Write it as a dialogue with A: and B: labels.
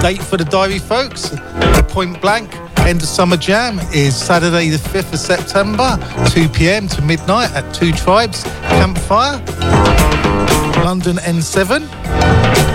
A: Date for the diary, folks. Point Blank End of Summer Jam is Saturday the 5th of September, 2 p.m. to midnight at Two Tribes Campfire, London N7.